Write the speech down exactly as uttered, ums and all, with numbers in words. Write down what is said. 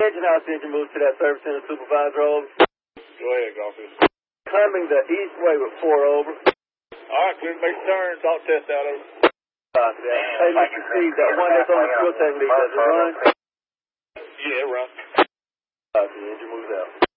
Engine house engine moves to that service center supervisor over. Go ahead, Garfield. Coming the east way with four over. All right, clear to make turn. Talk test out over. Copy that. Hey, Mister Steve, that one that's on the fuel tank lead, does it run? Yeah, run. Copy, engine moves out.